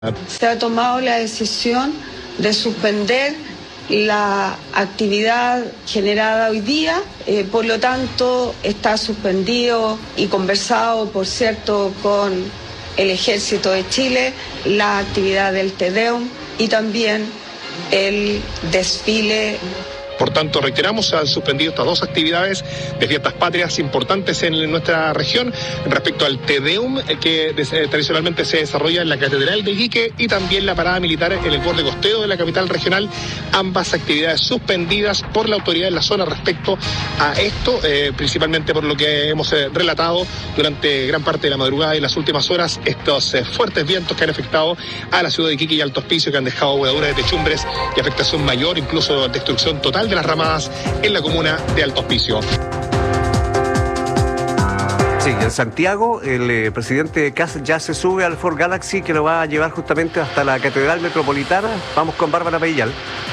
Se ha tomado la decisión de suspender la actividad generada hoy día, por lo tanto está suspendido y conversado, por cierto, con el Ejército de Chile, la actividad del Te Deum y también el desfile. Por tanto, reiteramos, han suspendido estas dos actividades de fiestas patrias importantes en nuestra región respecto al Te Deum, que tradicionalmente se desarrolla en la Catedral de Iquique, y también la parada militar en el borde costero de la capital regional. Ambas actividades suspendidas por la autoridad en la zona respecto a esto, principalmente por lo que hemos relatado durante gran parte de la madrugada y las últimas horas, estos fuertes vientos que han afectado a la ciudad de Iquique y Alto Hospicio, que han dejado abolladuras de techumbres y afectación mayor, incluso destrucción total de las ramadas en la comuna de Alto Hospicio. Sí, en Santiago el presidente Kast ya se sube al Ford Galaxy, que lo va a llevar justamente hasta la Catedral Metropolitana. Vamos con Bárbara Peillal.